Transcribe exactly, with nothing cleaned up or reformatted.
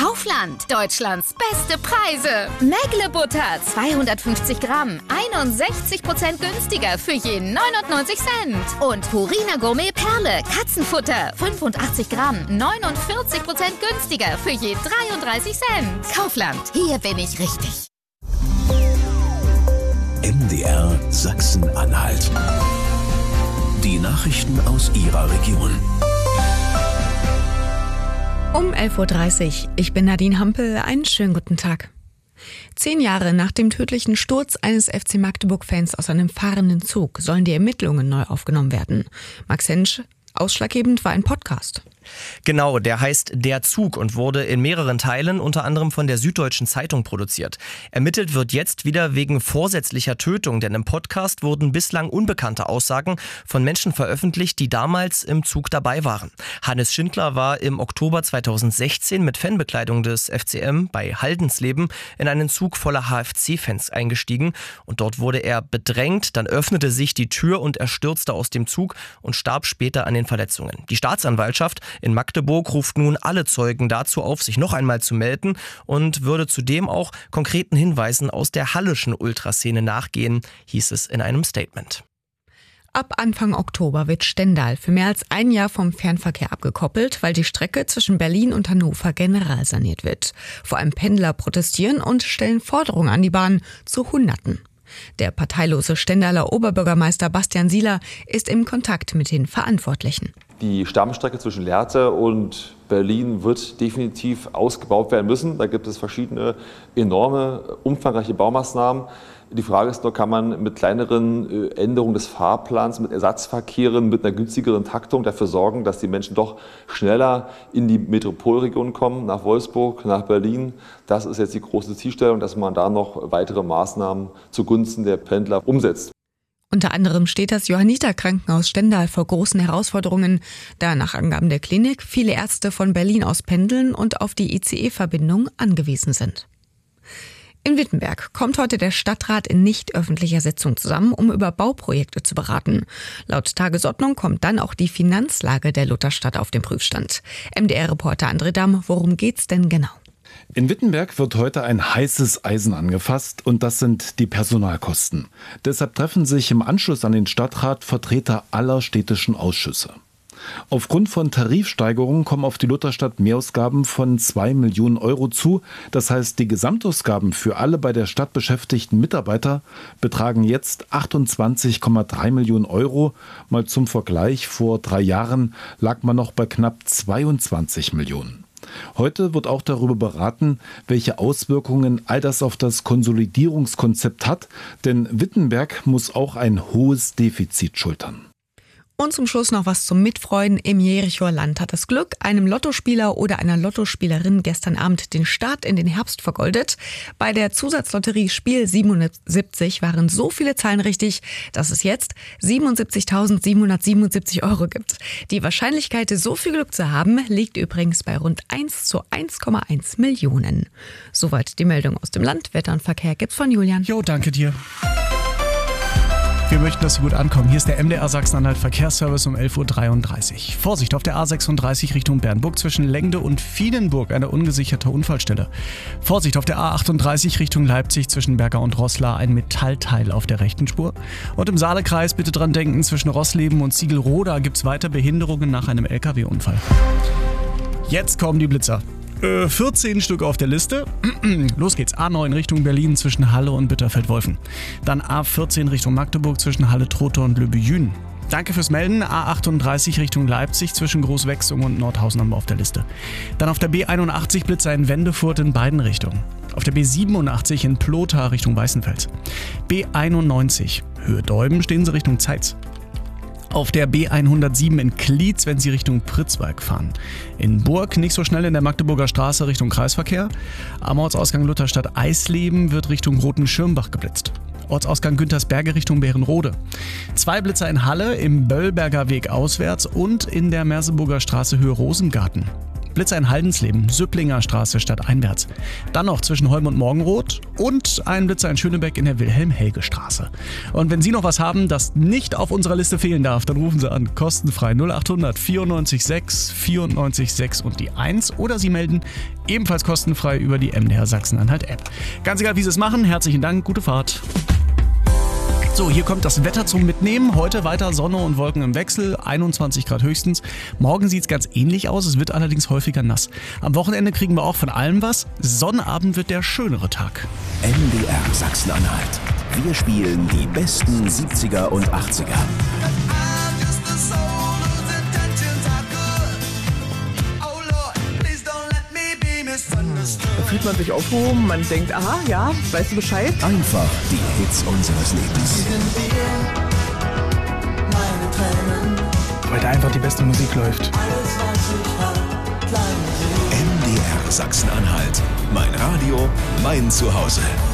Kaufland, Deutschlands beste Preise. Mägle Butter, zweihundertfünfzig Gramm, einundsechzig Prozent günstiger für je neunundneunzig Cent. Und Purina Gourmet Perle, Katzenfutter, fünfundachtzig Gramm, neunundvierzig Prozent günstiger für je dreiunddreißig Cent. Kaufland, hier bin ich richtig. M D R Sachsen-Anhalt. Die Nachrichten aus Ihrer Region. Um elf Uhr dreißig. Ich bin Nadine Hampel. Einen schönen guten Tag. Zehn Jahre nach dem tödlichen Sturz eines F C Magdeburg-Fans aus einem fahrenden Zug sollen die Ermittlungen neu aufgenommen werden. Max Hensch, ausschlaggebend war ein Podcast. Genau, der heißt Der Zug und wurde in mehreren Teilen unter anderem von der Süddeutschen Zeitung produziert. Ermittelt wird jetzt wieder wegen vorsätzlicher Tötung, denn im Podcast wurden bislang unbekannte Aussagen von Menschen veröffentlicht, die damals im Zug dabei waren. Hannes Schindler war im Oktober zweitausendsechzehn mit Fanbekleidung des F C M bei Haldensleben in einen Zug voller H F C-Fans eingestiegen und dort wurde er bedrängt, dann öffnete sich die Tür und er stürzte aus dem Zug und starb später an den Verletzungen. Die Staatsanwaltschaft in Magdeburg ruft nun alle Zeugen dazu auf, sich noch einmal zu melden und würde zudem auch konkreten Hinweisen aus der halleschen Ultraszene nachgehen, hieß es in einem Statement. Ab Anfang Oktober wird Stendal für mehr als ein Jahr vom Fernverkehr abgekoppelt, weil die Strecke zwischen Berlin und Hannover generalsaniert wird. Vor allem Pendler protestieren und stellen Forderungen an die Bahn zu Hunderten. Der parteilose Stendaler Oberbürgermeister Bastian Sieler ist im Kontakt mit den Verantwortlichen. Die Stammstrecke zwischen Lehrte und Berlin wird definitiv ausgebaut werden müssen. Da gibt es verschiedene enorme, umfangreiche Baumaßnahmen. Die Frage ist nur, kann man mit kleineren Änderungen des Fahrplans, mit Ersatzverkehren, mit einer günstigeren Taktung dafür sorgen, dass die Menschen doch schneller in die Metropolregion kommen, nach Wolfsburg, nach Berlin. Das ist jetzt die große Zielstellung, dass man da noch weitere Maßnahmen zugunsten der Pendler umsetzt. Unter anderem steht das Johanniter-Krankenhaus Stendal vor großen Herausforderungen, da nach Angaben der Klinik viele Ärzte von Berlin aus pendeln und auf die I C E-Verbindung angewiesen sind. In Wittenberg kommt heute der Stadtrat in nicht öffentlicher Sitzung zusammen, um über Bauprojekte zu beraten. Laut Tagesordnung kommt dann auch die Finanzlage der Lutherstadt auf den Prüfstand. M D R-Reporter André Damm, worum geht's denn genau? In Wittenberg wird heute ein heißes Eisen angefasst und das sind die Personalkosten. Deshalb treffen sich im Anschluss an den Stadtrat Vertreter aller städtischen Ausschüsse. Aufgrund von Tarifsteigerungen kommen auf die Lutherstadt Mehrausgaben von zwei Millionen Euro zu. Das heißt, die Gesamtausgaben für alle bei der Stadt beschäftigten Mitarbeiter betragen jetzt achtundzwanzig Komma drei Millionen Euro. Mal zum Vergleich, vor drei Jahren lag man noch bei knapp zweiundzwanzig Millionen. Heute wird auch darüber beraten, welche Auswirkungen all das auf das Konsolidierungskonzept hat, denn Wittenberg muss auch ein hohes Defizit schultern. Und zum Schluss noch was zum Mitfreuen. Im Jerichoer Land hat das Glück einem Lottospieler oder einer Lottospielerin gestern Abend den Start in den Herbst vergoldet. Bei der Zusatzlotterie Spiel siebenundsiebzig waren so viele Zahlen richtig, dass es jetzt siebenundsiebzigtausendsiebenhundertsiebenundsiebzig Euro gibt. Die Wahrscheinlichkeit, so viel Glück zu haben, liegt übrigens bei rund eins zu eins Komma eins Millionen. Soweit die Meldung aus dem Land. Wetter und Verkehr gibt's von Julian. Jo, danke dir. Wir möchten, dass Sie gut ankommen. Hier ist der M D R Sachsen-Anhalt Verkehrsservice um elf Uhr dreiunddreißig. Vorsicht auf der A sechsunddreißig Richtung Bernburg zwischen Lengde und Fienenburg, eine ungesicherte Unfallstelle. Vorsicht auf der A achtunddreißig Richtung Leipzig zwischen Berger und Roßla, ein Metallteil auf der rechten Spur. Und im Saalekreis bitte dran denken, zwischen Rossleben und Ziegelroda gibt es weiter Behinderungen nach einem L K W-Unfall. Jetzt kommen die Blitzer. vierzehn Stück auf der Liste. Los geht's. A neun Richtung Berlin zwischen Halle und Bitterfeld-Wolfen. Dann A vierzehn Richtung Magdeburg zwischen Halle-Trotha und Lübbe-Jüden. Danke fürs Melden. A achtunddreißig Richtung Leipzig zwischen Großwechsum und Nordhausen haben wir auf der Liste. Dann auf der B einundachtzig Blitzer in Wendefurt in beiden Richtungen. Auf der B siebenundachtzig in Plotha Richtung Weißenfels. B einundneunzig Höhe Deuben stehen Sie Richtung Zeitz. Auf der B hundertsieben in Klietz, wenn Sie Richtung Pritzwalk fahren. In Burg nicht so schnell in der Magdeburger Straße Richtung Kreisverkehr. Am Ortsausgang Lutherstadt Eisleben wird Richtung Roten Schirmbach geblitzt. Ortsausgang Güntersberge Richtung Bärenrode. Zwei Blitzer in Halle, im Böllberger Weg auswärts und in der Merseburger Straße Höhe Rosengarten. Blitzer in Haldensleben, Süpplinger Straße stadteinwärts. Dann noch zwischen Holm und Morgenroth und ein Blitzer in Schönebeck in der Wilhelm-Helge-Straße. Und wenn Sie noch was haben, das nicht auf unserer Liste fehlen darf, dann rufen Sie an, kostenfrei null acht hundert vierundneunzig sechs vierundneunzig sechs und die eins oder Sie melden ebenfalls kostenfrei über die M D R Sachsen-Anhalt-App. Ganz egal, wie Sie es machen, herzlichen Dank, gute Fahrt. So, hier kommt das Wetter zum Mitnehmen. Heute weiter Sonne und Wolken im Wechsel, einundzwanzig Grad höchstens. Morgen sieht es ganz ähnlich aus, es wird allerdings häufiger nass. Am Wochenende kriegen wir auch von allem was. Sonnabend wird der schönere Tag. M D R Sachsen-Anhalt. Wir spielen die besten siebziger und achtziger. Da fühlt man sich aufgehoben, man denkt, aha, ja, weißt du Bescheid? Einfach die Hits unseres Lebens. Weil da einfach die beste Musik läuft. M D R Sachsen-Anhalt. Mein Radio, mein Zuhause.